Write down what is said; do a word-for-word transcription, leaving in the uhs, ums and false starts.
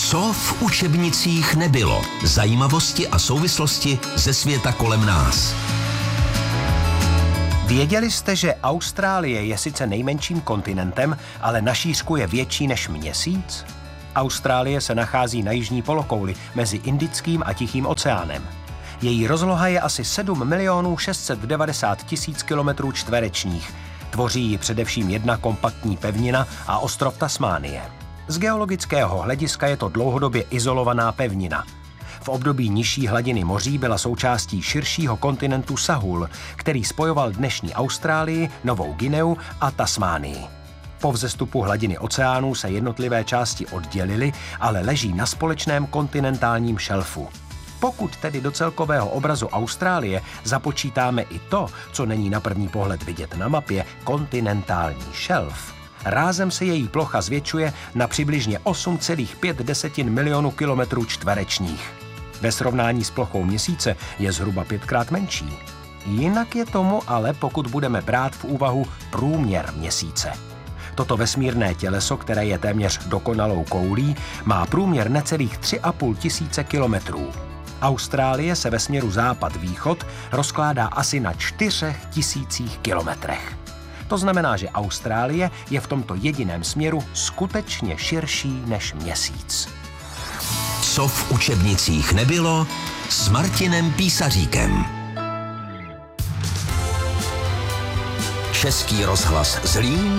Co v učebnicích nebylo? Zajímavosti a souvislosti ze světa kolem nás. Věděli jste, že Austrálie je sice nejmenším kontinentem, ale na šířku je větší než Měsíc? Austrálie se nachází na jižní polokouli mezi Indickým a Tichým oceánem. Její rozloha je asi sedm milionů šest set devadesát tisíc kilometrů čtverečních. Tvoří ji především jedna kompaktní pevnina a ostrov Tasmánie. Z geologického hlediska je to dlouhodobě izolovaná pevnina. V období nižší hladiny moří byla součástí širšího kontinentu Sahul, který spojoval dnešní Austrálii, Novou Guineu a Tasmánii. Po vzestupu hladiny oceánů se jednotlivé části oddělily, ale leží na společném kontinentálním šelfu. Pokud tedy do celkového obrazu Austrálie započítáme i to, co není na první pohled vidět na mapě, kontinentální šelf, rázem se její plocha zvětšuje na přibližně osm celá pět milionů kilometrů čtverečních. Ve srovnání s plochou Měsíce je zhruba pětkrát menší. Jinak je tomu ale, pokud budeme brát v úvahu průměr Měsíce. Toto vesmírné těleso, které je téměř dokonalou koulí, má průměr necelých tři a půl tisíce kilometrů. Austrálie se ve směru západ-východ rozkládá asi na čtyřech tisících kilometrech. To znamená, že Austrálie je v tomto jediném směru skutečně širší než Měsíc. Co v učebnicích nebylo s Martinem Písaříkem. Český rozhlas Zlín,